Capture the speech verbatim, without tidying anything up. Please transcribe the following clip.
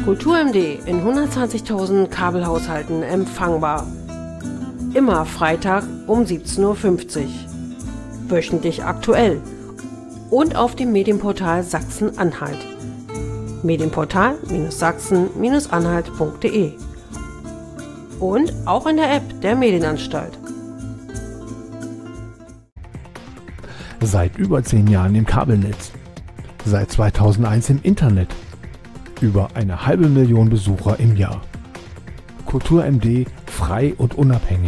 KulturMD in hundertzwanzigtausend Kabelhaushalten empfangbar. Immer Freitag um siebzehn Uhr fünfzig. Wöchentlich aktuell. Und auf dem Medienportal Sachsen-Anhalt. Medienportal-sachsen-anhalt punkt de. Und auch in der App der Medienanstalt. Seit über zehn Jahren im Kabelnetz. Seit zweitausendeins im Internet. Über eine halbe Million Besucher im Jahr. KulturMD, frei und unabhängig.